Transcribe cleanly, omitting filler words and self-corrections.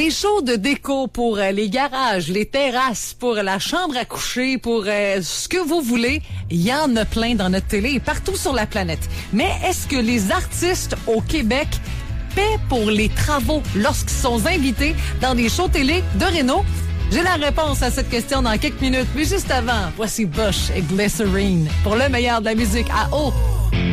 Des shows de déco pour les garages, les terrasses, pour la chambre à coucher, pour ce que vous voulez. Il y en a plein dans notre télé et partout sur la planète. Mais est-ce que les artistes au Québec paient pour les travaux lorsqu'ils sont invités dans des shows télé de réno? J'ai la réponse à cette question dans quelques minutes. Mais juste avant, voici Bush et Glycerine pour le meilleur de la musique à eau.